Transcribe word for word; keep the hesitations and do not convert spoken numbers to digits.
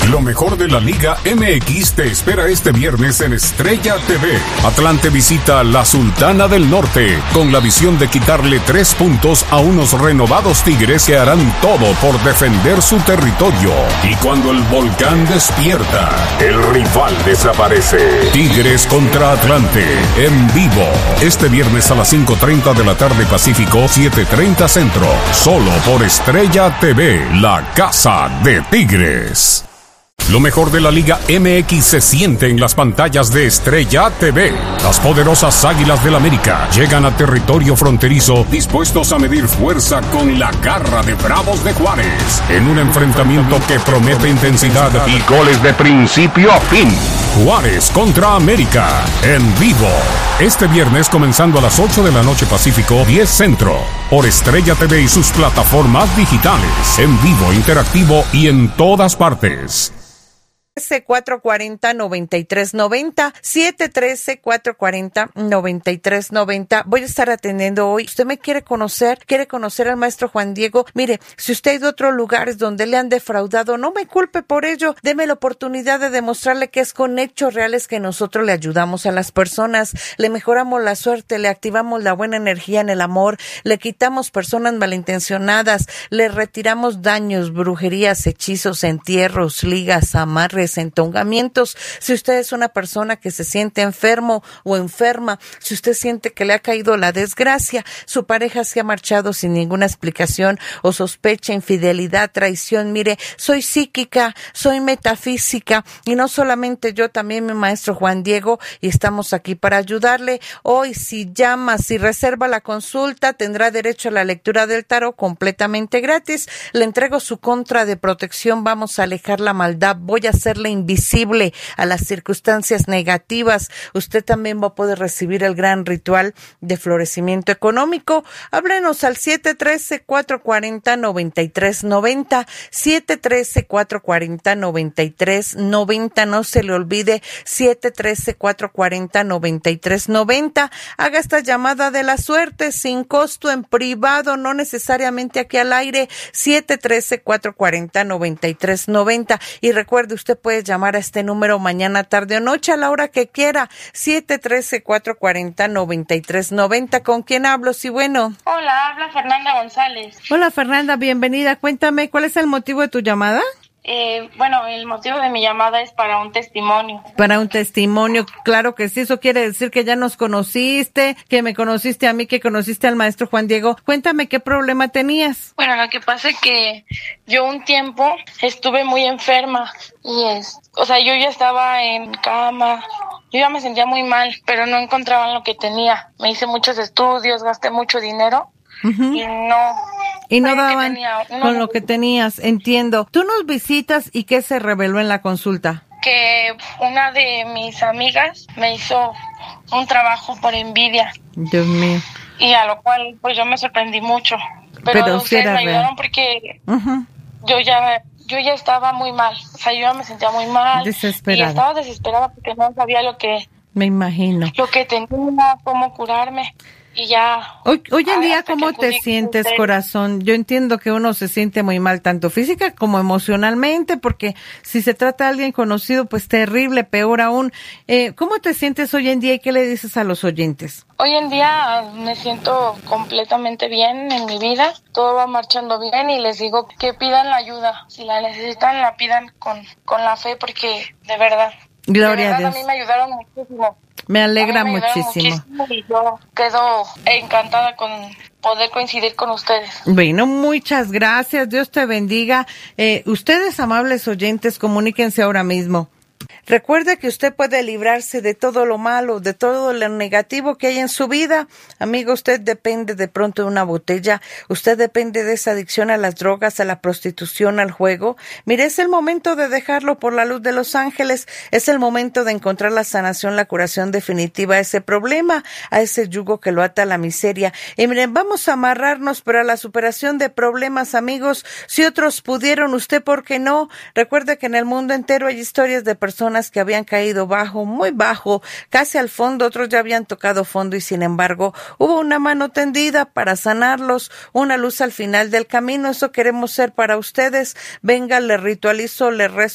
Lo mejor de la Liga M X te espera este viernes en Estrella T V. Atlante visita la Sultana del Norte con la visión de quitarle tres puntos a unos renovados Tigres que harán todo por defender su territorio. Y cuando el volcán despierta, el rival desaparece. Tigres contra Atlante en vivo. Este viernes a las cinco treinta de la tarde Pacífico, siete treinta Centro. Solo por Estrella T V, la casa de Tigres. Lo mejor de la Liga M X se siente en las pantallas de Estrella T V. Las poderosas Águilas del América llegan a territorio fronterizo dispuestos a medir fuerza con la garra de Bravos de Juárez en un enfrentamiento que promete intensidad y goles de principio a fin. Juárez contra América en vivo. Este viernes comenzando a las ocho de la noche Pacífico, diez Centro. Por Estrella T V y sus plataformas digitales. En vivo, interactivo y en todas partes. cuatro cuatro cero, nueve tres nueve cero, siete uno tres, cuatro cuatro cero, nueve tres nueve cero. Voy a estar atendiendo hoy. ¿Usted me quiere conocer? ¿Quiere conocer al maestro Juan Diego? Mire, si usted ha ido a otros lugares donde le han defraudado, no me culpe por ello. Deme la oportunidad de demostrarle que es con hechos reales que nosotros le ayudamos a las personas. Le mejoramos la suerte, le activamos la buena energía en el amor, le quitamos personas malintencionadas, le retiramos daños, brujerías, hechizos, entierros, ligas, amarres, entongamientos. Si usted es una persona que se siente enfermo o enferma, si usted siente que le ha caído la desgracia, su pareja se ha marchado sin ninguna explicación o sospecha infidelidad, traición, mire, soy psíquica, soy metafísica y no solamente yo, también mi maestro Juan Diego, y estamos aquí para ayudarle. Hoy, si llama, si reserva la consulta, tendrá derecho a la lectura del tarot completamente gratis. Le entrego su contra de protección, vamos a alejar la maldad, voy a hacer invisible a las circunstancias negativas. Usted también va a poder recibir el gran ritual de florecimiento económico. Háblenos al siete uno tres, cuatro cuatro cero, nueve tres nueve cero, siete uno tres, cuatro cuatro cero, nueve tres nueve cero. No se le olvide, siete uno tres, cuatro cuatro cero, nueve tres nueve cero. Haga esta llamada de la suerte sin costo, en privado, no necesariamente aquí al aire, siete uno tres, cuatro cuatro cero, nueve tres nueve cero. Y recuerde, usted puede llamar a este número mañana, tarde o noche, a la hora que quiera, siete uno tres, cuatro cuatro cero, nueve tres nueve cero. ¿Con quién hablo? Sí, bueno. Hola, habla Fernanda González. Hola, Fernanda, bienvenida. Cuéntame, ¿cuál es el motivo de tu llamada? Eh, bueno, el motivo de mi llamada es para un testimonio. Para un testimonio, claro que sí. Eso quiere decir que ya nos conociste, que me conociste a mí, que conociste al maestro Juan Diego. Cuéntame, ¿qué problema tenías? Bueno, lo que pasa es que yo un tiempo estuve muy enferma y es, o sea, yo ya estaba en cama, yo ya me sentía muy mal, pero no encontraban lo que tenía. Me hice muchos estudios, gasté mucho dinero. Uh-huh. Y no y no daban con lo que tenías, entiendo. Tú nos visitas y ¿qué se reveló en la consulta? Que una de mis amigas me hizo un trabajo por envidia. Dios mío. Y a lo cual pues yo me sorprendí mucho. Pero, Pero ustedes sí me ayudaron real. Porque uh-huh. yo ya yo ya estaba muy mal. O sea, yo ya me sentía muy mal. Desesperada. Y estaba desesperada porque no sabía lo que... Me imagino. Lo que tenía, cómo curarme. Y ya. Hoy, hoy en día, ¿cómo te sientes, corazón? Yo entiendo que uno se siente muy mal, tanto física como emocionalmente, porque si se trata de alguien conocido, pues terrible, peor aún. Eh, ¿Cómo te sientes hoy en día y qué le dices a los oyentes? Hoy en día me siento completamente bien en mi vida, todo va marchando bien y les digo que pidan la ayuda. Si la necesitan, la pidan con, con la fe, porque de verdad. Gloria de verdad, a Dios. A mí me ayudaron muchísimo. Me alegra me muchísimo. muchísimo. Y yo quedo encantada con poder coincidir con ustedes. Bueno, muchas gracias. Dios te bendiga. Eh, ustedes, amables oyentes, comuníquense ahora mismo. Recuerde que usted puede librarse de todo lo malo, de todo lo negativo que hay en su vida. Amigo, usted depende de pronto de una botella, usted depende de esa adicción a las drogas, a la prostitución, al juego. Mire, es el momento de dejarlo por la luz de los ángeles, es el momento de encontrar la sanación, la curación definitiva a ese problema, a ese yugo que lo ata a la miseria. Y miren, vamos a amarrarnos para la superación de problemas, amigos. Si otros pudieron, usted, ¿por qué no? Recuerde que en el mundo entero hay historias de personas que habían caído bajo, muy bajo, casi al fondo, otros ya habían tocado fondo y sin embargo hubo una mano tendida para sanarlos, una luz al final del camino. Eso queremos ser para ustedes. Venga, le ritualizo, le rezo